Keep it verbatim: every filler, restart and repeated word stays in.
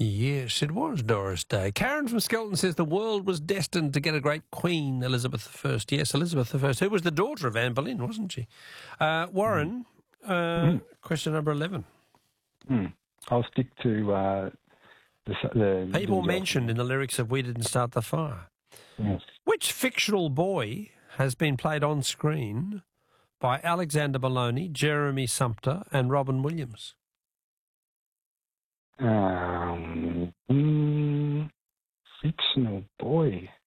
Yes, it was Doris Day. Karen from Skelton says the world was destined to get a great queen, Elizabeth the First. Yes, Elizabeth the First, who was the daughter of Anne Boleyn, wasn't she? Uh, Warren, uh, mm. question number eleven. Mm. I'll stick to uh, the, the... People the mentioned in the lyrics of We Didn't Start the Fire. Yes. Which fictional boy has been played on screen by Alexander Maloney, Jeremy Sumpter and Robin Williams? Um, mm, fictional boy.